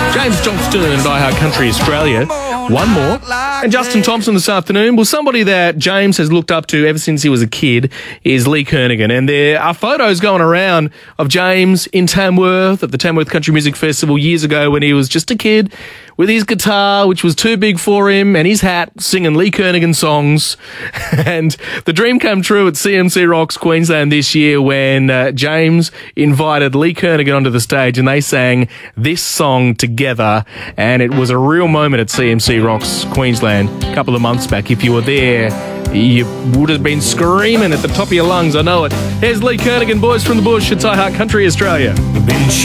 James Johnston and Die Hard Country Australia. One more. And Justin Thompson this afternoon. Well, somebody that James has looked up to ever since he was a kid is Lee Kernaghan. And there are photos going around of James in Tamworth at the Tamworth Country Music Festival years ago when he was just a kid with his guitar, which was too big for him, and his hat, singing Lee Kernaghan songs. And the dream came true at CMC Rocks Queensland this year when James invited Lee Kernaghan onto the stage and they sang this song together. And it was a real moment at CMC Rocks Queensland a couple of months back. If you were there, you would have been screaming at the top of your lungs. I know it. Here's Lee Kernaghan, Boys from the Bush at Die Hard Country Australia. Been